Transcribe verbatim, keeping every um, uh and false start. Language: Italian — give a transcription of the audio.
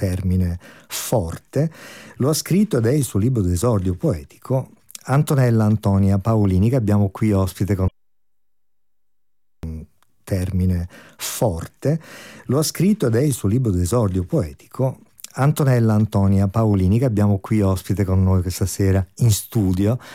termine forte, lo ha scritto ed è il suo libro d'esordio poetico Antonella Antonia Paolini, che abbiamo qui ospite con termine forte, lo ha scritto ed è il suo libro d'esordio poetico Antonella Antonia Paolini, che abbiamo qui ospite con noi questa sera in studio.